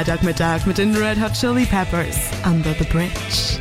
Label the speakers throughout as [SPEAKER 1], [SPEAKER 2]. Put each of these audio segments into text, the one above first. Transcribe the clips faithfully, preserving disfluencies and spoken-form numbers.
[SPEAKER 1] Mittag mit den Red Hot Chili Peppers, Under the Bridge.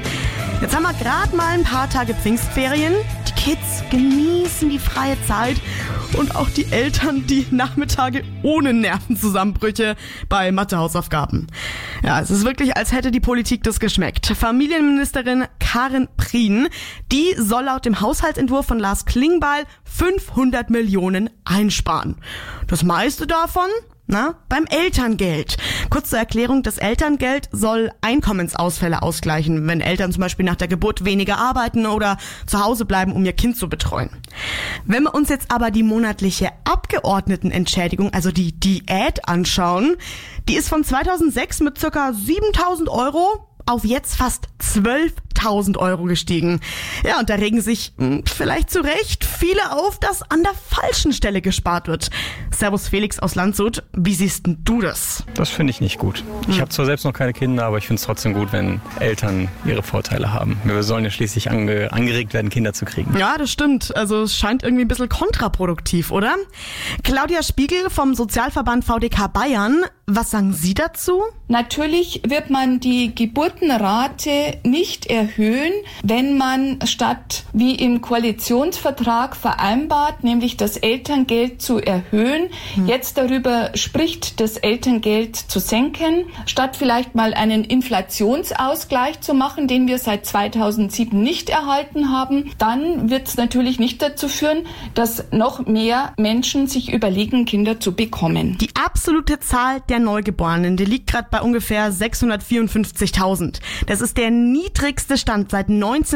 [SPEAKER 1] Jetzt haben wir gerade mal ein paar Tage Pfingstferien. Die Kids genießen die freie Zeit und auch die Eltern die Nachmittage ohne Nervenzusammenbrüche bei Mathehausaufgaben. Ja, es ist wirklich, als hätte die Politik das geschmeckt. Familienministerin Karin Prien, die soll laut dem Haushaltsentwurf von Lars Klingbeil fünfhundert Millionen einsparen. Das meiste davon, na, beim Elterngeld. Kurz zur Erklärung, das Elterngeld soll Einkommensausfälle ausgleichen, wenn Eltern zum Beispiel nach der Geburt weniger arbeiten oder zu Hause bleiben, um ihr Kind zu betreuen. Wenn wir uns jetzt aber die monatliche Abgeordnetenentschädigung, also die Diät, anschauen, die ist von zweitausendsechs mit circa siebentausend Euro auf jetzt fast zwölftausend Euro gestiegen. Ja, und da regen sich mh, vielleicht zu Recht viele auf, dass an der falschen Stelle gespart wird. Servus Felix aus Landshut, wie siehst denn du das?
[SPEAKER 2] Das finde ich nicht gut. Ich hm. habe zwar selbst noch keine Kinder, aber ich finde es trotzdem gut, wenn Eltern ihre Vorteile haben. Wir sollen ja schließlich ange- angeregt werden, Kinder zu kriegen.
[SPEAKER 1] Ja, das stimmt. Also es scheint irgendwie ein bisschen kontraproduktiv, oder? Claudia Spiegel vom Sozialverband V D K Bayern, was sagen Sie dazu?
[SPEAKER 3] Natürlich wird man die Geburtenrate nicht erhöhen, wenn man statt wie im Koalitionsvertrag vereinbart, nämlich das Elterngeld zu erhöhen, hm. jetzt darüber spricht, das Elterngeld zu senken, statt vielleicht mal einen Inflationsausgleich zu machen, den wir seit zweitausendsieben nicht erhalten haben, dann wird es natürlich nicht dazu führen, dass noch mehr Menschen sich überlegen, Kinder zu bekommen.
[SPEAKER 1] Die absolute Zahl der Neugeborenen, die liegt gerade bei ungefähr sechshundertvierundfünfzigtausend. Das ist der niedrigste Stand seit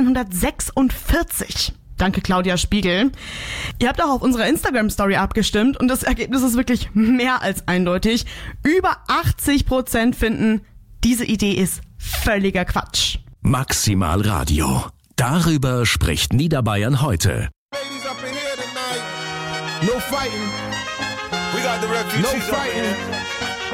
[SPEAKER 1] neunzehnhundertsechsundvierzig. Danke, Claudia Spiegel. Ihr habt auch auf unserer Instagram-Story abgestimmt und das Ergebnis ist wirklich mehr als eindeutig. Über achtzig Prozent finden, diese Idee ist völliger Quatsch.
[SPEAKER 4] Maximal Radio. Darüber spricht Niederbayern heute.
[SPEAKER 5] Ladies up in here tonight. No fighting. We got the refugees. No fighting.